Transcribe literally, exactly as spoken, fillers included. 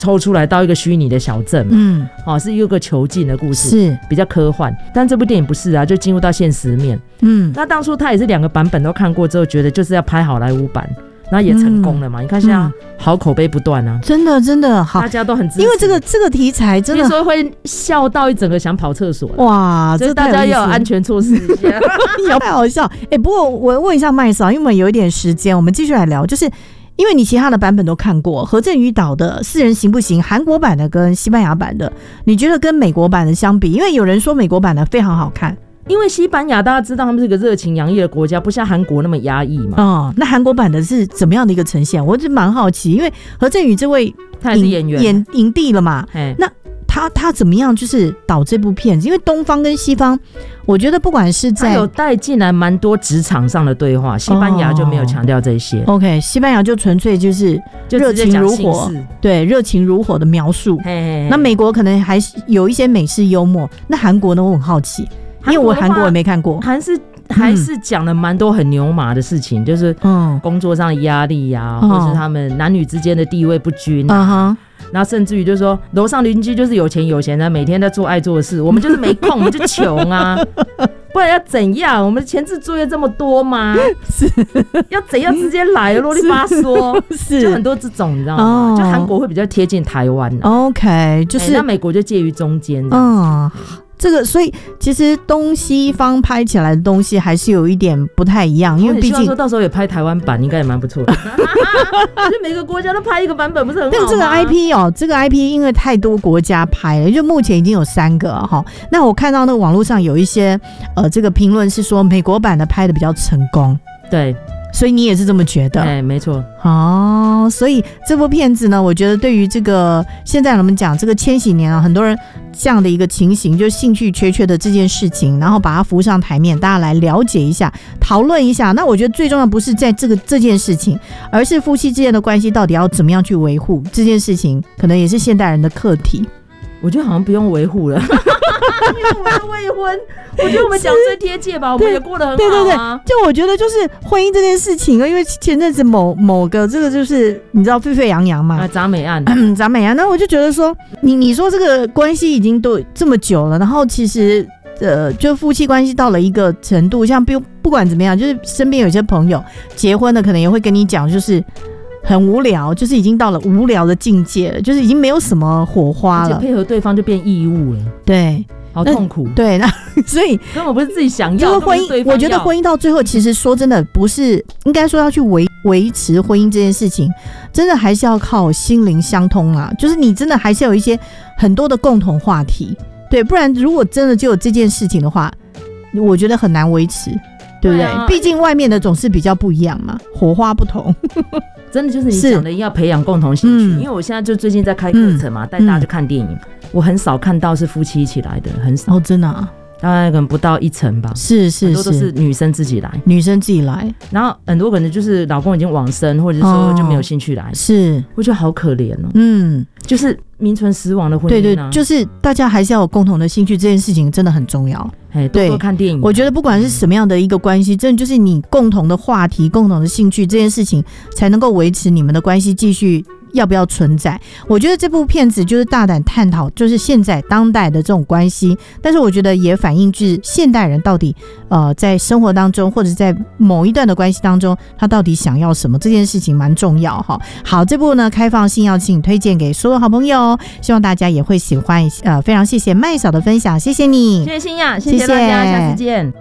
抽出来到一个虚拟的小镇嘛，嗯，哦，是有个囚禁的故事，是比较科幻。但这部电影不是啊，就进入到现实面。嗯，那当初他也是两个版本都看过之后，觉得就是要拍好莱坞版。那也成功了嘛？嗯、你看现在好口碑不断啊， 真的真的好， 大家都很支持。 因为这个这个题材真的， 所以会笑到一整个想跑厕所。 哇， 所以大家要有安全措施一下， 太好笑。哎、欸，不过我问一下麦嫂，因为我们有一点时间，我们继续来聊，就是因为你其他的版本都看过，何振宇导的《四人行不行》韩国版的跟西班牙版的，你觉得跟美国版的相比？因为有人说美国版的非常好看。 因为西班牙大家知道他们是个热情洋溢的国家，不像韩国那么压抑嘛。 哦，那韩国版的是怎么样的一个呈现？我就蛮好奇，因为何振宇这位他也是演员， 演影帝了嘛。那他他怎么样就是导这部片子？因为东方跟西方，我觉得不管是在他有带进来蛮多职场上的对话，西班牙就没有强调这些。 哦、OK， 西班牙就纯粹就是热情如火，对，热情如火的描述。嘿嘿嘿，那美国可能还是有一些美式幽默。那韩国呢？我很好奇。因为我韩国也没看过， 韩是还是讲了蛮多很牛马的事情，嗯、就是工作上的压力呀、啊，嗯、或是他们男女之间的地位不均啊，嗯、然后甚至于就是说楼上邻居就是有钱有闲的，每天在做爱做的事，我们就是没空，我们就穷啊，不然要怎样？我们前置作业这么多吗？是要怎样直接来啰里吧嗦？是就很多这种，你知道吗？哦、就韩国会比较贴近台湾、 啊、OK， 就是、欸、 那美国就介于中间。 嗯。这个，所以其实东西方拍起来的东西还是有一点不太一样，因为毕竟说到时候也拍台湾版，应该也蛮不错的。就每个国家都拍一个版本，不是很好吗？ 但这个 I P 哦，这个 I P 因为太多国家拍了，就目前已经有三个哈。那我看到那个网络上有一些呃，这个评论是说美国版的拍的比较成功， 对。 所以你也是这么觉得？ 哎，没错。 哦，所以这部片子呢，我觉得对于这个现在我们讲这个千禧年啊，很多人这样的一个情形，就是兴趣缺缺的这件事情，然后把它浮上台面，大家来了解一下，讨论一下。那我觉得最重要不是在这个这件事情，而是夫妻之间的关系到底要怎么样去维护这件事情，可能也是现代人的课题。 我觉得好像不用维护了。因为我们未婚，我觉得我们讲最贴切吧，我们也过得很好啊。 对对对，就我觉得就是婚姻这件事情，因为前阵子某某个这个就是你知道沸沸扬扬嘛， 啊，杂美案， 杂美案，那我就觉得说，你你说这个关系已经都这么久了，然后其实呃，就夫妻关系到了一个程度，像不不管怎么样，就是身边有些朋友结婚的，可能也会跟你讲，就是很无聊，就是已经到了无聊的境界了，就是已经没有什么火花了， 而且配合对方就变义务了， 对。 好痛苦， 对，那所以根本不是自己想要。 这个婚姻，我觉得婚姻到最后，其实说真的，不是应该说要去维维持婚姻这件事情，真的还是要靠心灵相通啊。就是你真的还是有一些很多的共同话题，对，不然如果真的就有这件事情的话，我觉得很难维持，对不对？毕、啊、竟外面的总是比较不一样嘛，火花不同。 真的就是你讲的要培养共同兴趣、嗯，因为我现在就最近在开课程嘛，带、嗯、大家去看电影、嗯，我很少看到是夫妻一起来的，很少。 哦，真的啊？ 大概可能不到一成吧。 是是是， 很多都是女生自己来， 女生自己来， 然后很多可能就是老公已经往生，或者说就没有兴趣来。哦、是，我觉得好可怜哦。嗯，就是名存实亡的婚姻、啊。对对， 就是大家还是要有共同的兴趣，这件事情真的很重要。 哎，多多看电影、啊。 我觉得不管是什么样的一个关系，真的就是你共同的话题、共同的兴趣这件事情，才能够维持你们的关系继续要不要存在。我觉得这部片子就是大胆探讨，就是现在当代的这种关系，但是我觉得也反映就是现代人到底呃在生活当中，或者在某一段的关系当中，他到底想要什么，这件事情蛮重要哈。好，这部呢开放性邀请推荐给所有好朋友，希望大家也会喜欢。呃，非常谢谢麦嫂的分享，谢谢你， 谢谢新雅，谢谢大家，下次见。